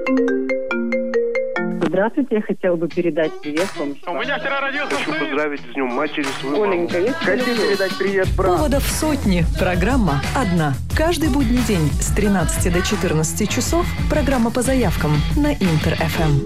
Здравствуйте, я хотела бы передать привет вам. У меня вчера родился сын. Хочу поздравить с днем матери свою Оленька, маму. я Хочу передать привет брату. Поводов сотни. Программа одна. Каждый будний день с 13 до 14 часов программа по заявкам на Интер-ФМ.